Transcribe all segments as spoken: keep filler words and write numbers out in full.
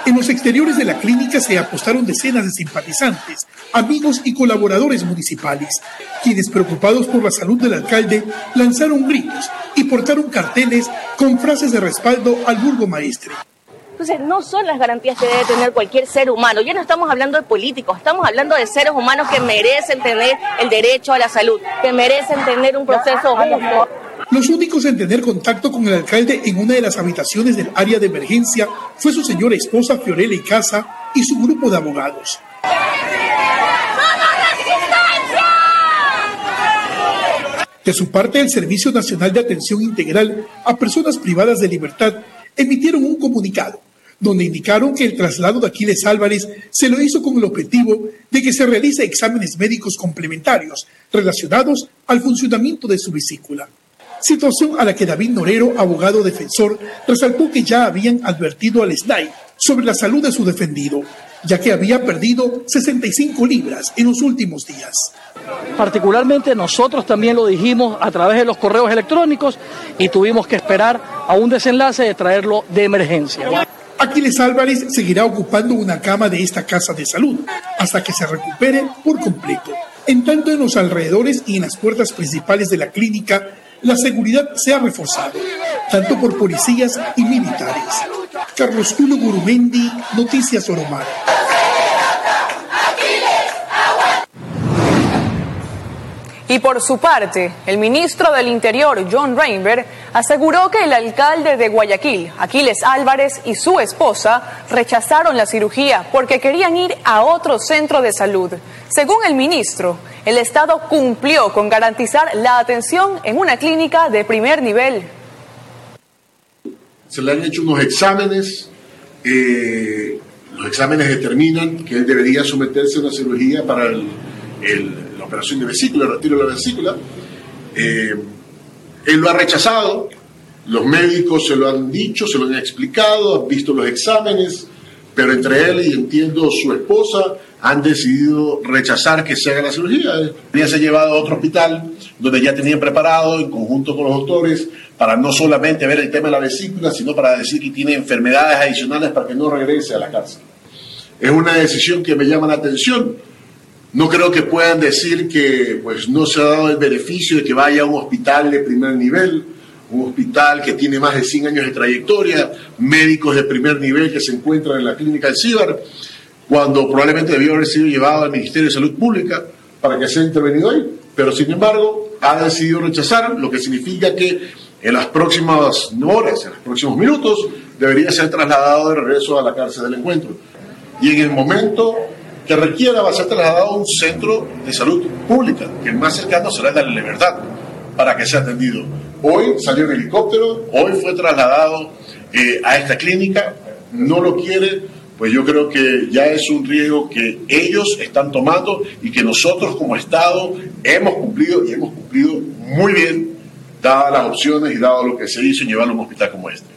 En los exteriores de la clínica se apostaron decenas de simpatizantes, amigos y colaboradores municipales, quienes, preocupados por la salud del alcalde, lanzaron gritos y portaron carteles con frases de respaldo al burgomaestre. Entonces, no son las garantías que debe tener cualquier ser humano. Ya no estamos hablando de políticos, estamos hablando de seres humanos que merecen tener el derecho a la salud, que merecen tener un proceso justo. Los únicos en tener contacto con el alcalde en una de las habitaciones del área de emergencia fue su señora esposa Fiorella Icaza y su grupo de abogados. De su parte, el Servicio Nacional de Atención Integral a Personas Privadas de Libertad emitieron un comunicado donde indicaron que el traslado de Aquiles Álvarez se lo hizo con el objetivo de que se realice exámenes médicos complementarios relacionados al funcionamiento de su vesícula. Situación a la que David Norero, abogado defensor, resaltó que ya habían advertido al S N A I sobre la salud de su defendido, ya que había perdido sesenta y cinco libras en los últimos días. Particularmente nosotros también lo dijimos a través de los correos electrónicos y tuvimos que esperar a un desenlace de traerlo de emergencia. Aquiles Álvarez seguirá ocupando una cama de esta casa de salud hasta que se recupere por completo. En tanto, en los alrededores y en las puertas principales de la clínica, la seguridad se ha reforzado, tanto por policías y militares. Carlos Julio Gurumendi, Noticias Oromar. Y por su parte, el ministro del Interior, John Reinberg, aseguró que el alcalde de Guayaquil, Aquiles Álvarez, y su esposa rechazaron la cirugía porque querían ir a otro centro de salud. Según el ministro, el Estado cumplió con garantizar la atención en una clínica de primer nivel. Se le han hecho unos exámenes, eh, los exámenes determinan que él debería someterse a una cirugía para el, el la operación de vesícula, el retiro de la vesícula. Eh, él lo ha rechazado, los médicos se lo han dicho, se lo han explicado, han visto los exámenes, pero entre él y, entiendo, su esposa han decidido rechazar que se haga la cirugía. Ya se ha llevado a otro hospital donde ya tenían preparado, en conjunto con los doctores, para no solamente ver el tema de la vesícula, sino para decir que tiene enfermedades adicionales para que no regrese a la cárcel. Es una decisión que me llama la atención. No creo que puedan decir que pues, no se ha dado el beneficio de que vaya a un hospital de primer nivel, un hospital que tiene más de cien años de trayectoria, médicos de primer nivel que se encuentran en la clínica del Cíbar, cuando probablemente debió haber sido llevado al Ministerio de Salud Pública para que sea intervenido ahí. Pero sin embargo, ha decidido rechazar, lo que significa que en las próximas horas, en los próximos minutos, debería ser trasladado de regreso a la cárcel del Encuentro. Y en el momento que requiera va a ser trasladado a un centro de salud pública, que el más cercano será el de la Libertad, para que sea atendido. Hoy salió en helicóptero, hoy fue trasladado eh, a esta clínica, no lo quiere, pues yo creo que ya es un riesgo que ellos están tomando y que nosotros como Estado hemos cumplido y hemos cumplido muy bien, dadas las opciones y dado lo que se hizo en llevarlo a un hospital como este.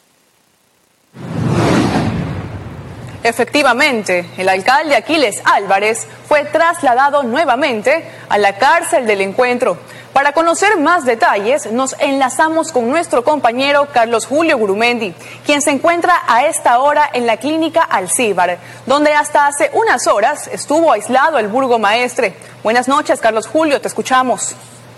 Efectivamente, el alcalde Aquiles Álvarez fue trasladado nuevamente a la cárcel del Encuentro. Para conocer más detalles, nos enlazamos con nuestro compañero Carlos Julio Gurumendi, quien se encuentra a esta hora en la clínica Alcíbar, donde hasta hace unas horas estuvo aislado el burgomaestre. Buenas noches, Carlos Julio, te escuchamos.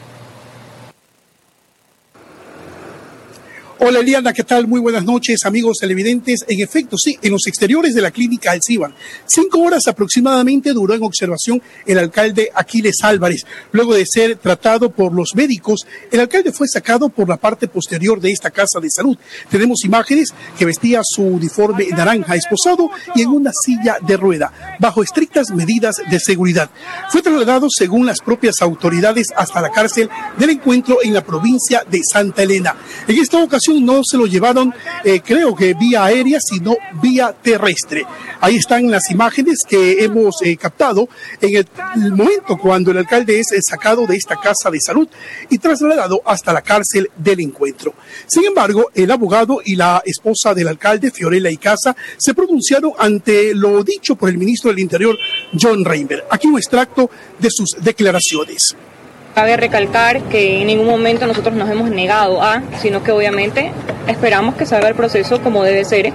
Hola Eliana, ¿qué tal? Muy buenas noches, amigos televidentes. En efecto, sí, en los exteriores de la clínica Alcíbar. Cinco horas aproximadamente duró en observación el alcalde Aquiles Álvarez. Luego de ser tratado por los médicos, el alcalde fue sacado por la parte posterior de esta casa de salud. Tenemos imágenes que vestía su uniforme naranja esposado y en una silla de rueda, bajo estrictas medidas de seguridad. Fue trasladado, según las propias autoridades, hasta la cárcel del Encuentro en la provincia de Santa Elena. En esta ocasión no se lo llevaron, eh, creo que vía aérea, sino vía terrestre. Ahí están las imágenes que hemos eh, captado en el, el momento cuando el alcalde es eh, sacado de esta casa de salud y trasladado hasta la cárcel del Encuentro. Sin embargo, el abogado y la esposa del alcalde, Fiorella Icaza, se pronunciaron ante lo dicho por el ministro del Interior, John Reinberg. Aquí un extracto de sus declaraciones. Cabe recalcar que en ningún momento nosotros nos hemos negado a, sino que obviamente esperamos que se haga el proceso como debe ser,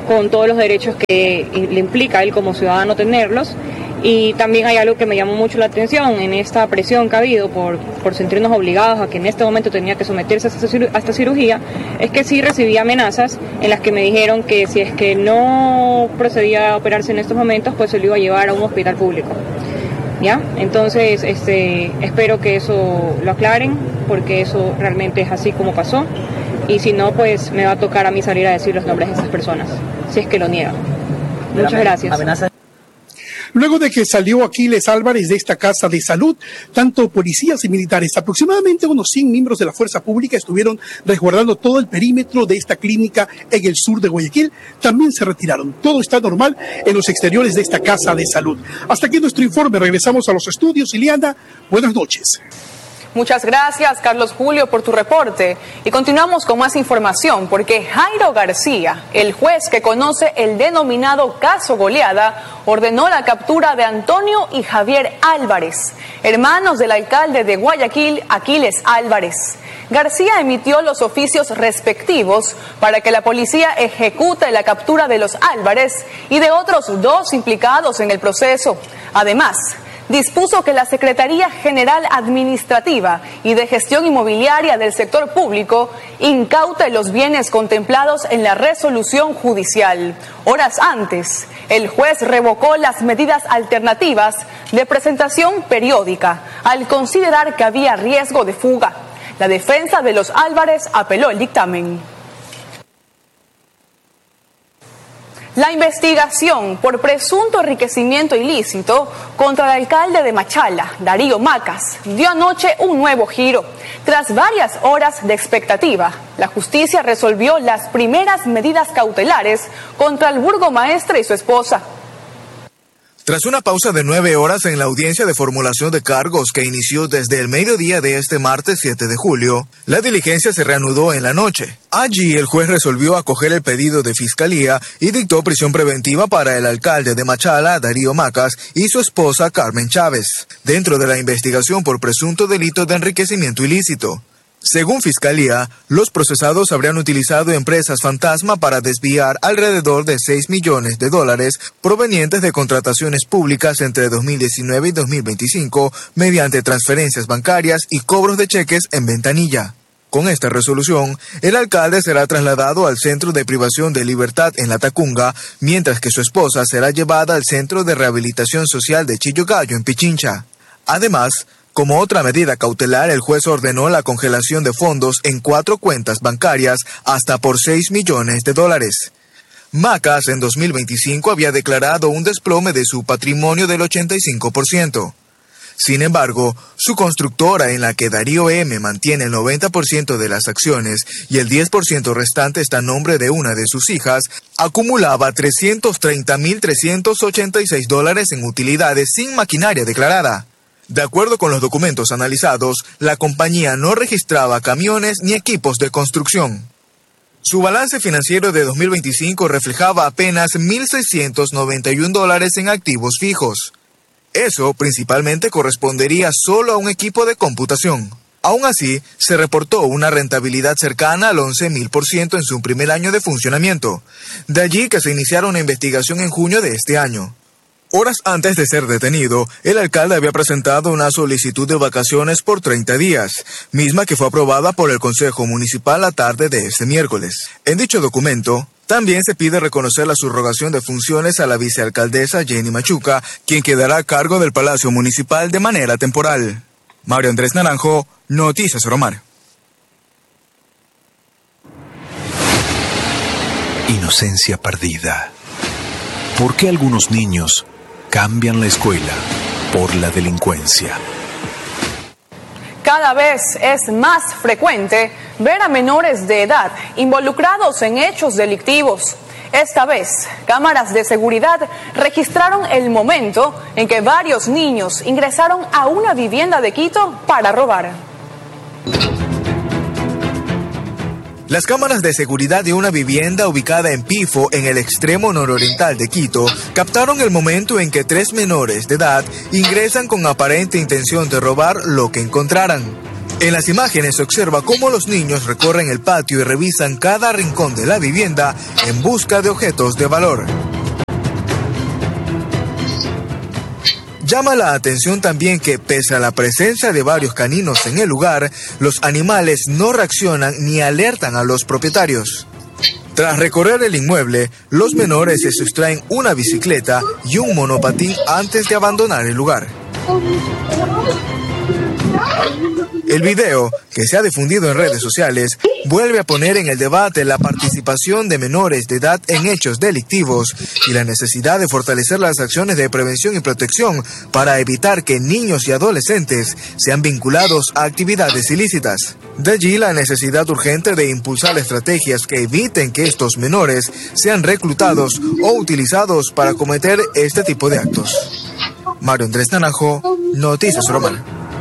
con todos los derechos que le implica a él como ciudadano tenerlos. Y también hay algo que me llamó mucho la atención en esta presión que ha habido por, por sentirnos obligados a que en este momento tenía que someterse a esta, a esta cirugía, es que sí recibí amenazas en las que me dijeron que si es que no procedía a operarse en estos momentos, pues se lo iba a llevar a un hospital público. ¿Ya? Entonces, este, espero que eso lo aclaren, porque eso realmente es así como pasó. Y si no, pues me va a tocar a mí salir a decir los nombres de esas personas, si es que lo niegan. Muchas gracias. Amenaza. Luego de que salió Aquiles Álvarez de esta casa de salud, tanto policías y militares, aproximadamente unos cien miembros de la fuerza pública estuvieron resguardando todo el perímetro de esta clínica en el sur de Guayaquil. También se retiraron. Todo está normal en los exteriores de esta casa de salud. Hasta aquí nuestro informe. Regresamos a los estudios. Ileana, buenas noches. Muchas gracias, Carlos Julio, por tu reporte. Y continuamos con más información, porque Jairo García, el juez que conoce el denominado caso Goleada, ordenó la captura de Antonio y Javier Álvarez, hermanos del alcalde de Guayaquil, Aquiles Álvarez. García emitió los oficios respectivos para que la policía ejecute la captura de los Álvarez y de otros dos implicados en el proceso. Además, dispuso que la Secretaría General Administrativa y de Gestión Inmobiliaria del Sector Público incaute los bienes contemplados en la resolución judicial. Horas antes, el juez revocó las medidas alternativas de presentación periódica al considerar que había riesgo de fuga. La defensa de los Álvarez apeló el dictamen. La investigación por presunto enriquecimiento ilícito contra el alcalde de Machala, Darío Macas, dio anoche un nuevo giro. Tras varias horas de expectativa, la justicia resolvió las primeras medidas cautelares contra el burgomaestre y su esposa. Tras una pausa de nueve horas en la audiencia de formulación de cargos que inició desde el mediodía de este martes siete de julio, la diligencia se reanudó en la noche. Allí el juez resolvió acoger el pedido de fiscalía y dictó prisión preventiva para el alcalde de Machala, Darío Macas, y su esposa Carmen Chávez, dentro de la investigación por presunto delito de enriquecimiento ilícito. Según Fiscalía, los procesados habrían utilizado empresas fantasma para desviar alrededor de seis millones de dólares provenientes de contrataciones públicas entre dos mil diecinueve y dos mil veinticinco mediante transferencias bancarias y cobros de cheques en ventanilla. Con esta resolución, el alcalde será trasladado al Centro de Privación de Libertad en La Tacunga, mientras que su esposa será llevada al Centro de Rehabilitación Social de Chillogallo en Pichincha. Además, como otra medida cautelar, el juez ordenó la congelación de fondos en cuatro cuentas bancarias hasta por seis millones de dólares. Macas en dos mil veinticinco había declarado un desplome de su patrimonio del ochenta y cinco por ciento. Sin embargo, su constructora, en la que Darío M. mantiene el noventa por ciento de las acciones y el diez por ciento restante está a nombre de una de sus hijas, acumulaba trescientos treinta mil trescientos ochenta y seis dólares en utilidades sin maquinaria declarada. De acuerdo con los documentos analizados, la compañía no registraba camiones ni equipos de construcción. Su balance financiero de dos mil veinticinco reflejaba apenas mil seiscientos noventa y un dólares en activos fijos. Eso principalmente correspondería solo a un equipo de computación. Aún así, se reportó una rentabilidad cercana al once mil por ciento en su primer año de funcionamiento. De allí que se iniciara una investigación en junio de este año. Horas antes de ser detenido, el alcalde había presentado una solicitud de vacaciones por treinta días, misma que fue aprobada por el Consejo Municipal la tarde de este miércoles. En dicho documento, también se pide reconocer la subrogación de funciones a la vicealcaldesa Jenny Machuca, quien quedará a cargo del Palacio Municipal de manera temporal. Mario Andrés Naranjo, Noticias Oromar. Inocencia perdida. ¿Por qué algunos niños cambian la escuela por la delincuencia? Cada vez es más frecuente ver a menores de edad involucrados en hechos delictivos. Esta vez, cámaras de seguridad registraron el momento en que varios niños ingresaron a una vivienda de Quito para robar. Las cámaras de seguridad de una vivienda ubicada en Pifo, en el extremo nororiental de Quito, captaron el momento en que tres menores de edad ingresan con aparente intención de robar lo que encontraran. En las imágenes se observa cómo los niños recorren el patio y revisan cada rincón de la vivienda en busca de objetos de valor. Llama la atención también que, pese a la presencia de varios caninos en el lugar, los animales no reaccionan ni alertan a los propietarios. Tras recorrer el inmueble, los menores se sustraen una bicicleta y un monopatín antes de abandonar el lugar. El video, que se ha difundido en redes sociales, vuelve a poner en el debate la participación de menores de edad en hechos delictivos y la necesidad de fortalecer las acciones de prevención y protección para evitar que niños y adolescentes sean vinculados a actividades ilícitas. De allí la necesidad urgente de impulsar estrategias que eviten que estos menores sean reclutados o utilizados para cometer este tipo de actos. Mario Andrés Naranjo, Noticias Romana.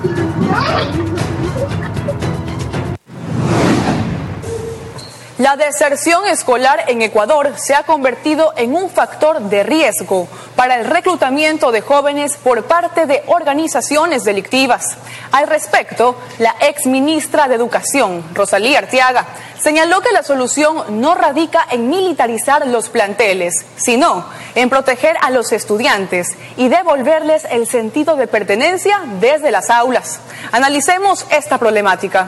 La deserción escolar en Ecuador se ha convertido en un factor de riesgo para el reclutamiento de jóvenes por parte de organizaciones delictivas. Al respecto, la exministra de Educación, Rosalía Arteaga, señaló que la solución no radica en militarizar los planteles, sino en proteger a los estudiantes y devolverles el sentido de pertenencia desde las aulas. Analicemos esta problemática.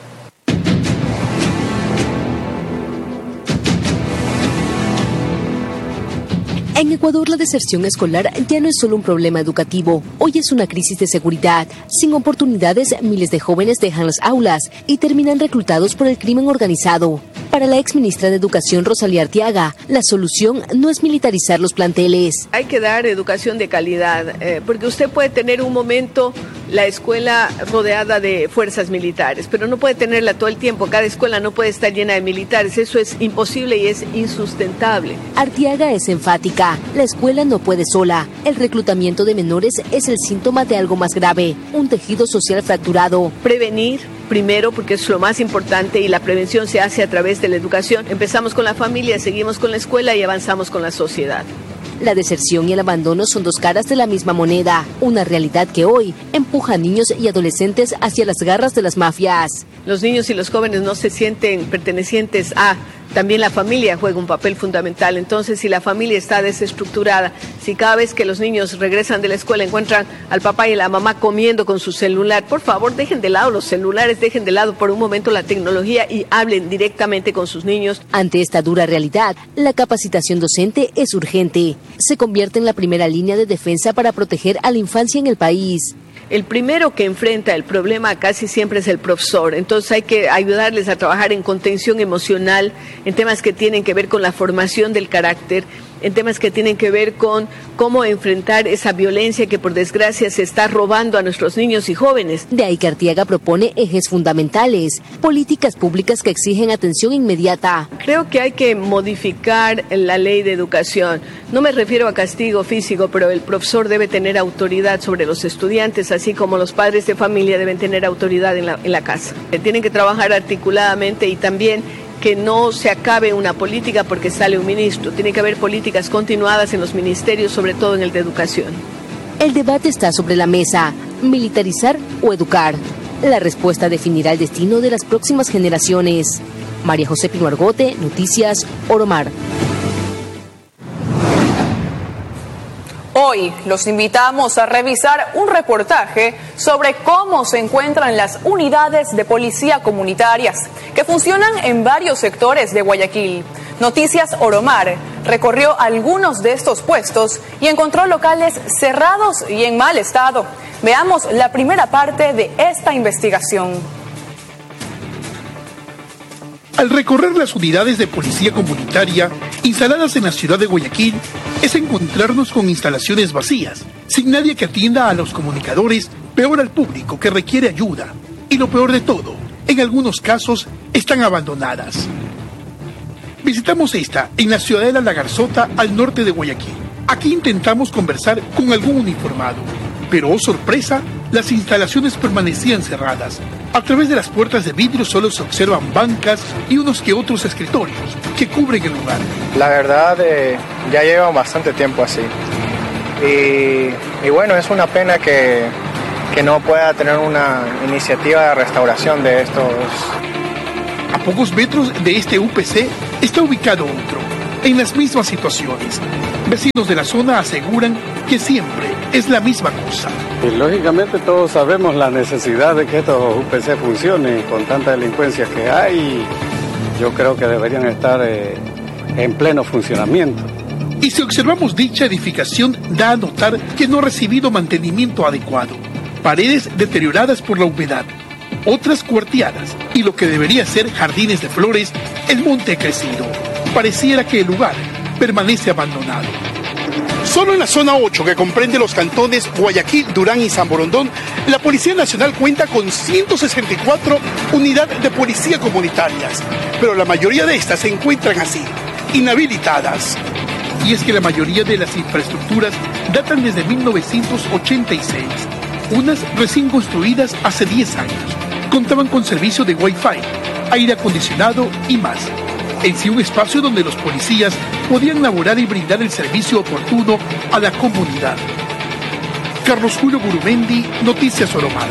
En Ecuador, la deserción escolar ya no es solo un problema educativo, hoy es una crisis de seguridad. Sin oportunidades, miles de jóvenes dejan las aulas y terminan reclutados por el crimen organizado. Para la exministra de Educación, Rosalía Arteaga, la solución no es militarizar los planteles. Hay que dar educación de calidad, eh, porque usted puede tener un momento la escuela rodeada de fuerzas militares, pero no puede tenerla todo el tiempo. Cada escuela no puede estar llena de militares, eso es imposible y es insustentable. Arteaga es enfática, la escuela no puede sola. El reclutamiento de menores es el síntoma de algo más grave, un tejido social fracturado. Prevenir primero, porque es lo más importante, y la prevención se hace a través de la educación. Empezamos con la familia, seguimos con la escuela y avanzamos con la sociedad. La deserción y el abandono son dos caras de la misma moneda, una realidad que hoy empuja a niños y adolescentes hacia las garras de las mafias. Los niños y los jóvenes no se sienten pertenecientes a... También la familia juega un papel fundamental. Entonces, si la familia está desestructurada, si cada vez que los niños regresan de la escuela encuentran al papá y la mamá comiendo con su celular, por favor, dejen de lado los celulares, dejen de lado por un momento la tecnología y hablen directamente con sus niños. Ante esta dura realidad, la capacitación docente es urgente. Se convierte en la primera línea de defensa para proteger a la infancia en el país. El primero que enfrenta el problema casi siempre es el profesor, entonces hay que ayudarles a trabajar en contención emocional, en temas que tienen que ver con la formación del carácter, en temas que tienen que ver con cómo enfrentar esa violencia que por desgracia se está robando a nuestros niños y jóvenes. De ahí que Arteaga propone ejes fundamentales, políticas públicas que exigen atención inmediata. Creo que hay que modificar la ley de educación. No me refiero a castigo físico, pero el profesor debe tener autoridad sobre los estudiantes, así como los padres de familia deben tener autoridad en la, en la casa. Tienen que trabajar articuladamente y también que no se acabe una política porque sale un ministro. Tiene que haber políticas continuadas en los ministerios, sobre todo en el de educación. El debate está sobre la mesa, militarizar o educar. La respuesta definirá el destino de las próximas generaciones. María José Pino Argote, Noticias Oromar. Hoy los invitamos a revisar un reportaje sobre cómo se encuentran las unidades de policía comunitarias que funcionan en varios sectores de Guayaquil. Noticias Oromar recorrió algunos de estos puestos y encontró locales cerrados y en mal estado. Veamos la primera parte de esta investigación. Al recorrer las unidades de policía comunitaria instaladas en la ciudad de Guayaquil, es encontrarnos con instalaciones vacías, sin nadie que atienda a los comunicadores, peor al público que requiere ayuda. Y lo peor de todo, en algunos casos están abandonadas. Visitamos esta en la ciudadela La Garzota, al norte de Guayaquil. Aquí intentamos conversar con algún uniformado, pero oh sorpresa, las instalaciones permanecían cerradas. A través de las puertas de vidrio solo se observan bancas y unos que otros escritorios que cubren el lugar. La verdad, eh, ya lleva bastante tiempo así. Y, y bueno, es una pena que, que no pueda tener una iniciativa de restauración de estos. A pocos metros de este U P C está ubicado otro, en las mismas situaciones. Vecinos de la zona aseguran que siempre es la misma cosa. Y lógicamente todos sabemos la necesidad de que estos U P C funcionen con tanta delincuencia que hay. Yo creo que deberían estar eh, en pleno funcionamiento. Y si observamos dicha edificación, da a notar que no ha recibido mantenimiento adecuado. Paredes deterioradas por la humedad, otras cuarteadas y lo que debería ser jardines de flores, el monte crecido. Pareciera que el lugar permanece abandonado. Solo en la zona ocho, que comprende los cantones Guayaquil, Durán y San Borondón, la Policía Nacional cuenta con ciento sesenta y cuatro unidades de policía comunitarias, pero la mayoría de estas se encuentran así, inhabilitadas. Y es que la mayoría de las infraestructuras datan desde mil novecientos ochenta y seis, unas recién construidas hace diez años. Contaban con servicio de Wi-Fi, aire acondicionado y más. En sí un espacio donde los policías podían laborar y brindar el servicio oportuno a la comunidad. Carlos Julio Gurumendi, Noticias Oromar.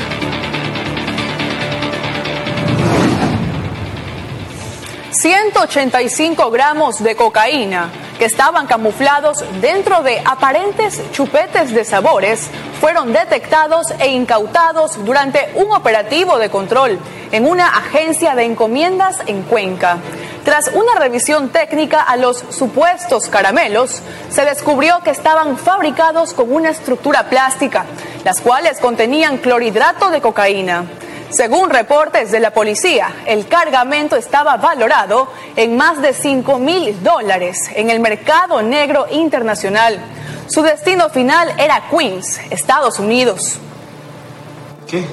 ciento ochenta y cinco gramos de cocaína que estaban camuflados dentro de aparentes chupetes de sabores fueron detectados e incautados durante un operativo de control en una agencia de encomiendas en Cuenca. Tras una revisión técnica a los supuestos caramelos, se descubrió que estaban fabricados con una estructura plástica, las cuales contenían clorhidrato de cocaína. Según reportes de la policía, el cargamento estaba valorado en más de cinco mil dólares en el mercado negro internacional. Su destino final era Queens, Estados Unidos. ¿Qué?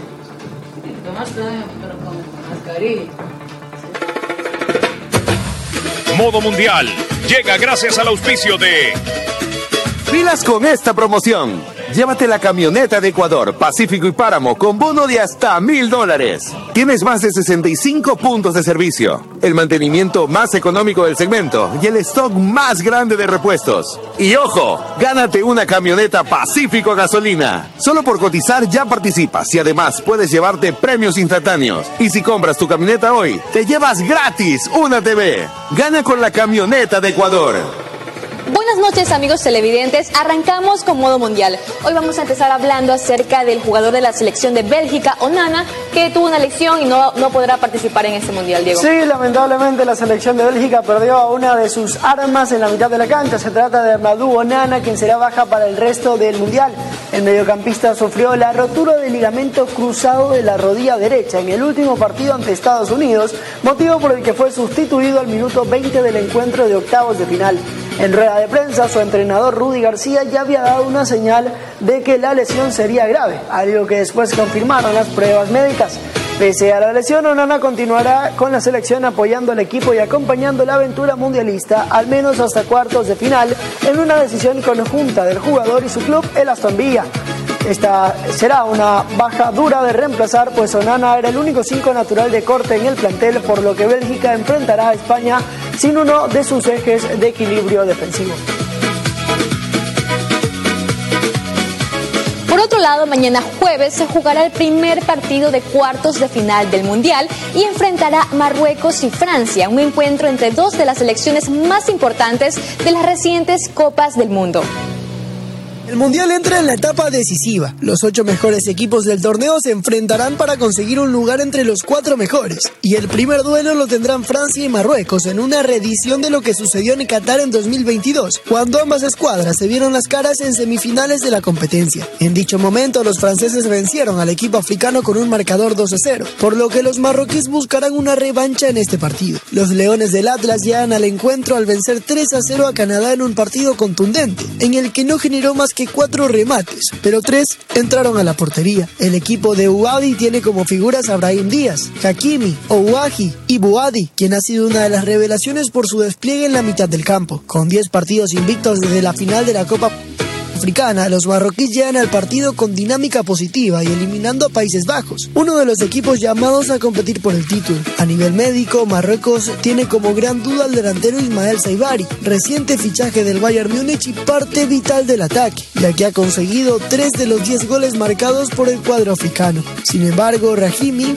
Modo Mundial llega gracias al auspicio de... Pilas con esta promoción. Llévate la camioneta de Ecuador, Pacífico y Páramo con bono de hasta mil dólares. Tienes más de sesenta y cinco puntos de servicio, el mantenimiento más económico del segmento y el stock más grande de repuestos. Y ojo, gánate una camioneta Pacífico a gasolina. Solo por cotizar ya participas y además puedes llevarte premios instantáneos. Y si compras tu camioneta hoy, te llevas gratis una T V. Gana con la camioneta de Ecuador. Buenas noches, amigos televidentes. Arrancamos con Modo Mundial. Hoy vamos a empezar hablando acerca del jugador de la selección de Bélgica, Onana, que tuvo una lesión y no, no podrá participar en este Mundial, Diego. Sí, lamentablemente la selección de Bélgica perdió a una de sus armas en la mitad de la cancha. Se trata de Amadou Onana, quien será baja para el resto del Mundial. El mediocampista sufrió la rotura del ligamento cruzado de la rodilla derecha en el último partido ante Estados Unidos, motivo por el que fue sustituido al minuto veinte del encuentro de octavos de final. En rueda de prensa, su entrenador Rudy García ya había dado una señal de que la lesión sería grave, algo que después confirmaron las pruebas médicas. Pese a la lesión, Onana continuará con la selección apoyando al equipo y acompañando la aventura mundialista al menos hasta cuartos de final en una decisión conjunta del jugador y su club, el Aston Villa. Esta será una baja dura de reemplazar, pues Onana era el único cinco natural de corte en el plantel, por lo que Bélgica enfrentará a España sin uno de sus ejes de equilibrio defensivo. Por otro lado, mañana jueves se jugará el primer partido de cuartos de final del Mundial y enfrentará Marruecos y Francia, un encuentro entre dos de las selecciones más importantes de las recientes Copas del Mundo. El Mundial entra en la etapa decisiva. Los ocho mejores equipos del torneo se enfrentarán para conseguir un lugar entre los cuatro mejores. Y el primer duelo lo tendrán Francia y Marruecos en una reedición de lo que sucedió en Qatar en dos mil veintidós, cuando ambas escuadras se vieron las caras en semifinales de la competencia. En dicho momento, los franceses vencieron al equipo africano con un marcador dos a cero, por lo que los marroquíes buscarán una revancha en este partido. Los Leones del Atlas llegan al encuentro al vencer tres a cero a Canadá en un partido contundente, en el que no generó más que cuatro remates, pero tres entraron a la portería. El equipo de Ouadi tiene como figuras a Brahim Díaz, Hakimi, Ouahi y Bouadi, quien ha sido una de las revelaciones por su despliegue en la mitad del campo. Con diez partidos invictos desde la final de la Copa africana, los marroquíes llegan al partido con dinámica positiva y eliminando a Países Bajos, uno de los equipos llamados a competir por el título. A nivel médico, Marruecos tiene como gran duda al delantero Ismael Saibari, reciente fichaje del Bayern Múnich y parte vital del ataque, ya que ha conseguido tres de los diez goles marcados por el cuadro africano. Sin embargo, Rahimi